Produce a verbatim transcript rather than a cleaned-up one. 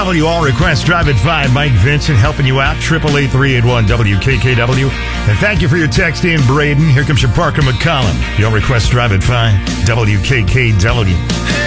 W All Request Drive at five. Mike Vincent helping you out. Triple eight three eight one W K K W. And thank you for your text in, Braden. Here comes your Parker McCollum. The All Request Drive at five. W K K W.